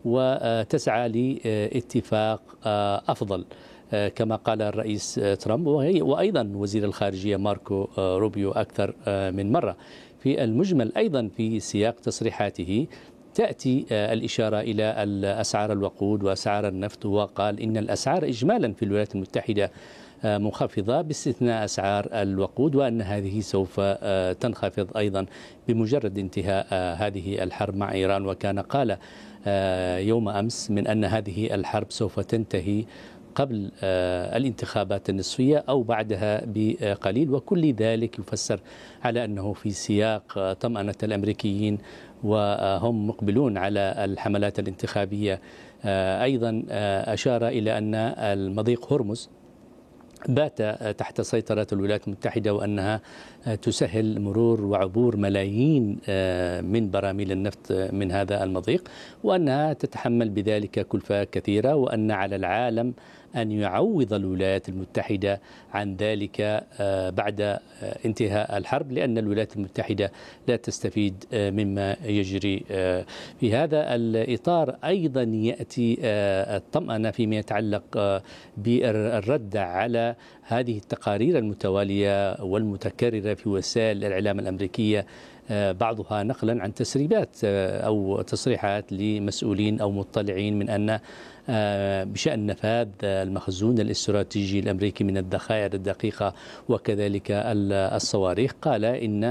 وتسعى لاتفاق أفضل كما قال الرئيس ترامب وأيضا وزير الخارجية ماركو روبيو أكثر من مرة. في المجمل أيضا في سياق تصريحاته تأتي الإشارة إلى أسعار الوقود وأسعار النفط، وقال إن الأسعار إجمالا في الولايات المتحدة منخفضة باستثناء أسعار الوقود، وأن هذه سوف تنخفض أيضا بمجرد انتهاء هذه الحرب مع إيران. وكان قال يوم أمس من أن هذه الحرب سوف تنتهي قبل الانتخابات النصفية أو بعدها بقليل، وكل ذلك يفسر على أنه في سياق طمأنة الأمريكيين وهم مقبلون على الحملات الانتخابية. أيضا أشار إلى أن المضيق هرمز بات تحت سيطرة الولايات المتحدة، وأنها تسهل مرور وعبور ملايين من براميل النفط من هذا المضيق، وأنها تتحمل بذلك كلفة كثيرة، وأن على العالم أن يعوض الولايات المتحدة عن ذلك بعد انتهاء الحرب، لأن الولايات المتحدة لا تستفيد مما يجري. في هذا الإطار أيضا يأتي الطمأنة فيما يتعلق بالرد على هذه التقارير المتوالية والمتكررة في وسائل الإعلام الأمريكية، بعضها نقلا عن تسريبات أو تصريحات لمسؤولين أو مطلعين من أن بشأن نفاذ المخزون الاستراتيجي الأمريكي من الذخائر الدقيقة وكذلك الصواريخ، قال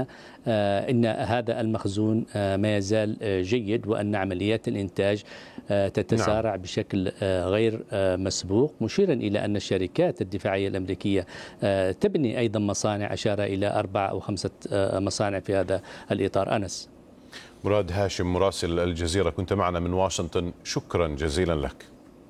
إن هذا المخزون ما يزال جيد، وأن عمليات الإنتاج تتسارع بشكل غير مسبوق، مشيرا إلى أن الشركات الدفاعية الأمريكية تبني أيضا مصانع، أشار إلى 4 أو 5 مصانع في هذا الإطار. أنس. مراد هاشم مراسل الجزيرة، كنت معنا من واشنطن، شكرا جزيلا لك.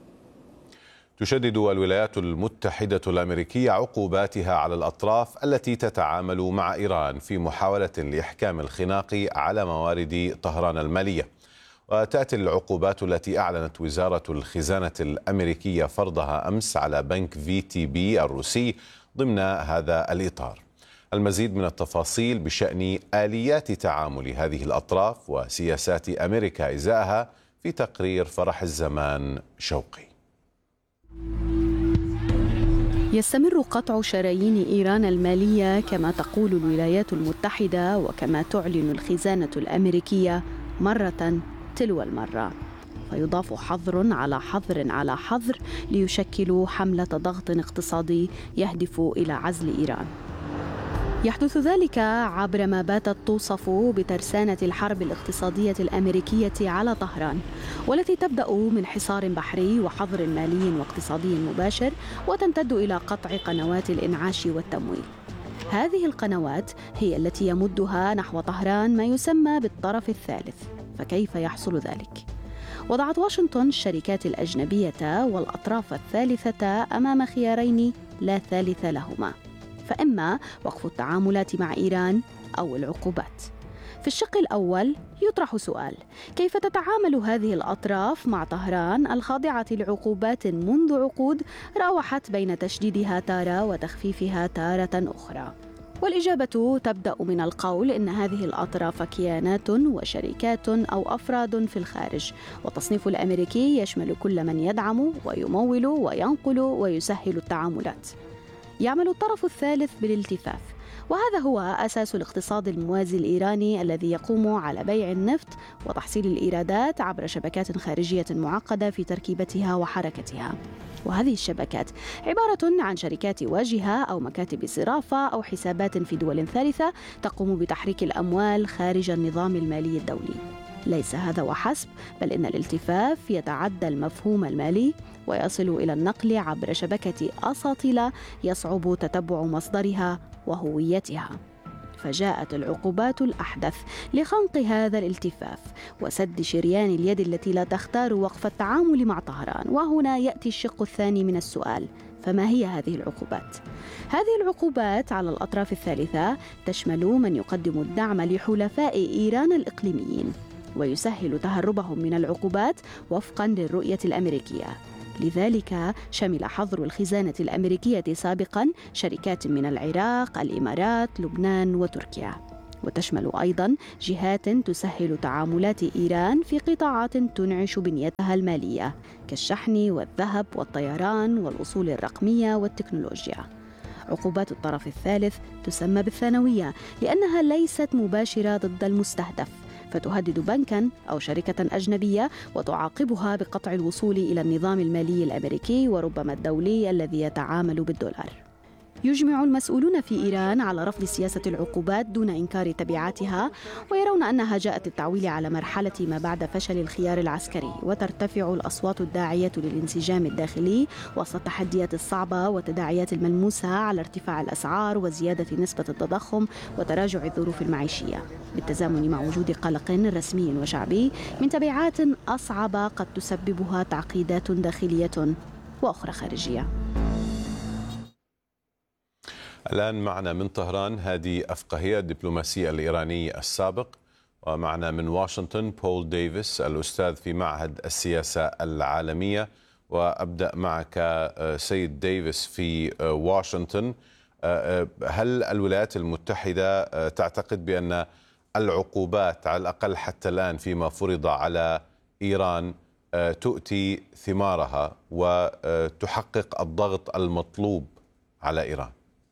تشدد الولايات المتحدة الأمريكية عقوباتها على الأطراف التي تتعامل مع إيران في محاولة لإحكام الخناق على موارد طهران المالية. وتأتي العقوبات التي أعلنت وزارة الخزانة الأمريكية فرضها أمس على بنك VTB الروسي ضمن هذا الإطار. المزيد من التفاصيل بشأن آليات تعامل هذه الأطراف وسياسات أمريكا إزاءها في تقرير فرح الزمان شوقي. يستمر قطع شرايين إيران المالية كما تقول الولايات المتحدة وكما تعلن الخزانة الأمريكية مرة تلو المرة، فيضاف حظر على حظر على حظر ليشكلوا حملة ضغط اقتصادي يهدف إلى عزل إيران. يحدث ذلك عبر ما باتت توصف بترسانة الحرب الاقتصادية الأمريكية على طهران، والتي تبدأ من حصار بحري وحظر مالي واقتصادي مباشر، وتمتد إلى قطع قنوات الإنعاش والتمويل. هذه القنوات هي التي يمدها نحو طهران ما يسمى بالطرف الثالث. فكيف يحصل ذلك؟ وضعت واشنطن الشركات الأجنبية والأطراف الثالثة أمام خيارين لا ثالث لهما، فإما وقف التعاملات مع إيران أو العقوبات. في الشق الأول يطرح سؤال: كيف تتعامل هذه الأطراف مع طهران الخاضعة لعقوبات منذ عقود راوحت بين تشديدها تارة وتخفيفها تارة أخرى؟ والإجابة تبدأ من القول إن هذه الأطراف كيانات وشركات أو أفراد في الخارج، والتصنيف الأمريكي يشمل كل من يدعم ويمول وينقل ويسهل التعاملات. يعمل الطرف الثالث بالالتفاف، وهذا هو أساس الاقتصاد الموازي الإيراني الذي يقوم على بيع النفط وتحصيل الإيرادات عبر شبكات خارجية معقدة في تركيبتها وحركتها. وهذه الشبكات عبارة عن شركات واجهة أو مكاتب صرافة أو حسابات في دول ثالثة تقوم بتحريك الأموال خارج النظام المالي الدولي. ليس هذا وحسب، بل إن الالتفاف يتعدى المفهوم المالي ويصل إلى النقل عبر شبكة أساطيل يصعب تتبع مصدرها وهويتها. فجاءت العقوبات الأحدث لخنق هذا الالتفاف وسد شريان اليد التي لا تختار وقف التعامل مع طهران. وهنا يأتي الشق الثاني من السؤال: فما هي هذه العقوبات؟ هذه العقوبات على الأطراف الثالثة تشمل من يقدم الدعم لحلفاء إيران الإقليميين ويسهل تهربهم من العقوبات وفقاً للرؤية الأمريكية. لذلك شمل حظر الخزانة الأمريكية سابقاً شركات من العراق، الإمارات، لبنان وتركيا. وتشمل أيضا جهات تسهل تعاملات إيران في قطاعات تنعش بنيتها المالية كالشحن والذهب والطيران والأصول الرقمية والتكنولوجيا. عقوبات الطرف الثالث تسمى بالثانوية لأنها ليست مباشرة ضد المستهدف، فتهدد بنكاً أو شركة أجنبية وتعاقبها بقطع الوصول إلى النظام المالي الأمريكي وربما الدولي الذي يتعامل بالدولار. يجمع المسؤولون في إيران على رفض سياسة العقوبات دون إنكار تبعاتها، ويرون أنها جاءت للتعويل على مرحلة ما بعد فشل الخيار العسكري، وترتفع الأصوات الداعية للانسجام الداخلي وسط التحديات الصعبة والتداعيات الملموسة على ارتفاع الأسعار وزيادة نسبة التضخم وتراجع الظروف المعيشية، بالتزامن مع وجود قلق رسمي وشعبي من تبعات أصعب قد تسببها تعقيدات داخلية وأخرى خارجية. الآن معنا من طهران هادي أفقهي الدبلوماسي الإيراني السابق، ومعنا من واشنطن بول ديفيس الأستاذ في معهد السياسة العالمية. وأبدأ معك سيد ديفيس في واشنطن. هل الولايات المتحدة تعتقد بأن العقوبات على الأقل حتى الآن فيما فرض على إيران تؤتي ثمارها وتحقق الضغط المطلوب على إيران؟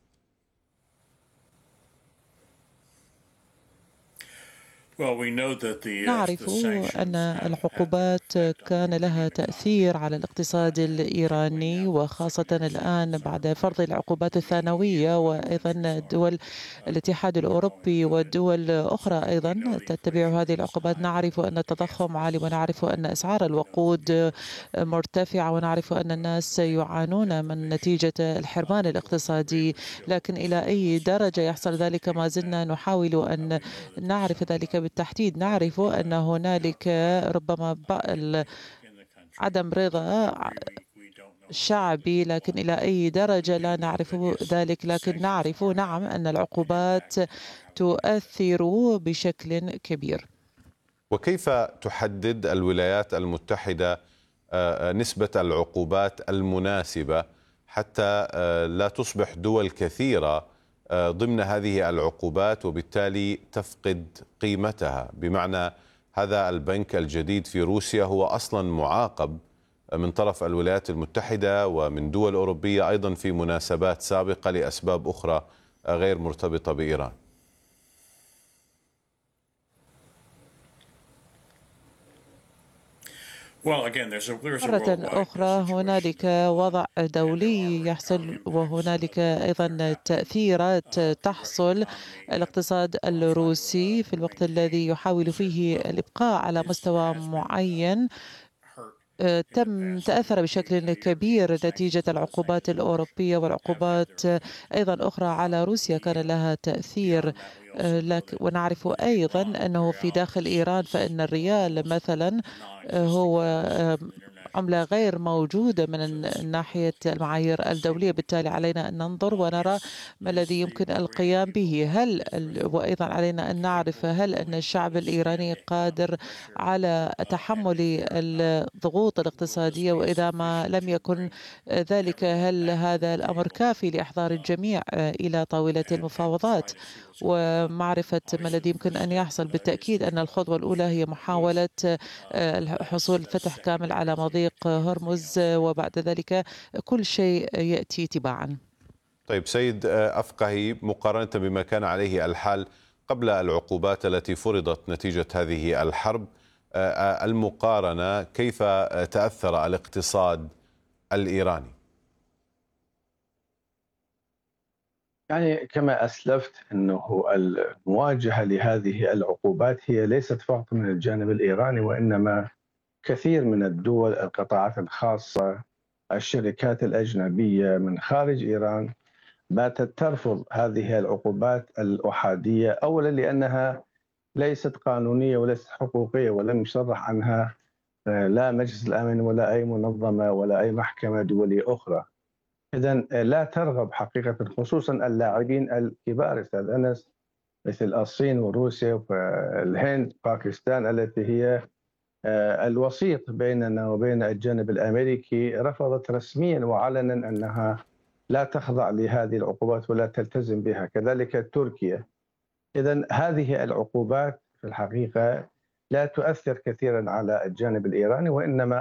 نعرف أن العقوبات كان لها تأثير على الاقتصاد الإيراني، وخاصة الآن بعد فرض العقوبات الثانوية، وأيضا دول الاتحاد الأوروبي والدول الأخرى أيضا تتبع هذه العقوبات. نعرف أن التضخم عالي، ونعرف أن أسعار الوقود مرتفعة، ونعرف أن الناس يعانون من نتيجة الحرمان الاقتصادي، لكن إلى أي درجة يحصل ذلك ما زلنا نحاول أن نعرف ذلك بالتحديد. نعرف أن هنالك ربما عدم رضا شعبي، لكن إلى أي درجة لا نعرف ذلك، لكن نعرف نعم أن العقوبات تؤثر بشكل كبير. وكيف تحدد الولايات المتحدة نسبة العقوبات المناسبة حتى لا تصبح دول كثيرة ضمن هذه العقوبات وبالتالي تفقد قيمتها؟ بمعنى هذا البنك الجديد في روسيا هو أصلا معاقب من طرف الولايات المتحدة ومن دول أوروبية أيضا في مناسبات سابقة لأسباب أخرى غير مرتبطة بإيران. مرة أخرى هنالك وضع دولي يحصل، وهنالك أيضا تأثيرات تحصل. الاقتصاد الروسي في الوقت الذي يحاول فيه الإبقاء على مستوى معين تأثر بشكل كبير نتيجة العقوبات الأوروبية، والعقوبات أيضا أخرى على روسيا كان لها تأثير. ونعرف أيضا أنه في داخل إيران فإن الريال مثلا هو عملة غير موجودة من ناحية المعايير الدولية، بالتالي علينا أن ننظر ونرى ما الذي يمكن القيام به. وأيضا علينا أن نعرف هل أن الشعب الإيراني قادر على تحمل الضغوط الاقتصادية، وإذا ما لم يكن ذلك هل هذا الأمر كافي لإحضار الجميع إلى طاولة المفاوضات ومعرفة ما الذي يمكن أن يحصل. بالتأكيد أن الخطوة الأولى هي محاولة حصول فتح كامل على مضيق هرمز، وبعد ذلك كل شيء يأتي تباعا. طيب سيد أفقهي، مقارنة بما كان عليه الحال قبل العقوبات التي فرضت نتيجة هذه الحرب، المقارنة كيف تأثر الاقتصاد الإيراني؟ يعني كما أسلفت أنه المواجهة لهذه العقوبات هي ليست فقط من الجانب الإيراني، وإنما كثير من الدول، القطاعات الخاصة، الشركات الأجنبية من خارج إيران باتت ترفض هذه العقوبات الأحادية، أولا لأنها ليست قانونية وليست حقوقية، ولم يصرح عنها لا مجلس الأمن ولا أي منظمة ولا أي محكمة دولية أخرى. إذن لا ترغب حقيقة، خصوصا اللاعبين الكبار أستاذ أنس مثل الصين وروسيا والهند باكستان التي هي الوسيط بيننا وبين الجانب الأمريكي، رفضت رسميا وعلنا أنها لا تخضع لهذه العقوبات ولا تلتزم بها. كذلك تركيا. إذن هذه العقوبات في الحقيقة لا تؤثر كثيرا على الجانب الإيراني، وإنما